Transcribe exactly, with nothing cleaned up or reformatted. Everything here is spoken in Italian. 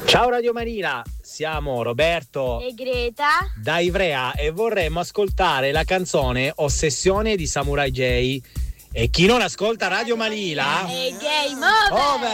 Ciao Radio Marina, siamo Roberto e Greta da Ivrea e vorremmo ascoltare la canzone Ossessione di Samurai J. E chi non ascolta Radio Marina è game over. over.